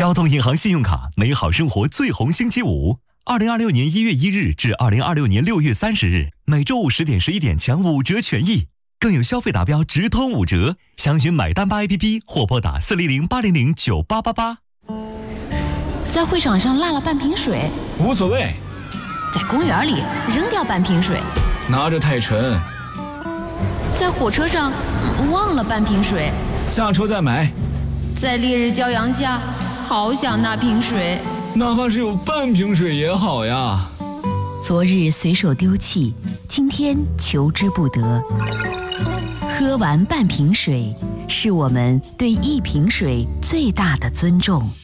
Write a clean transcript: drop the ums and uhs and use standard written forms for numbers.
交通银行信用卡美好生活最红星期五，2026年1月1日至2026年6月30日，每周5、10点、11点抢5折权益，更有消费达标直通5折。详询买单吧 APP 或拨打400-800-9888。 在会场上落了半瓶水， 无所谓。 在公园里扔掉半瓶水， 拿着太沉。 在火车上忘了半瓶水， 下车再买。 在烈日骄阳下，好想那瓶水， 哪怕是有半瓶水也好呀。 昨日随手丢弃，今天求之不得。喝完半瓶水，是我们对一瓶水最大的尊重。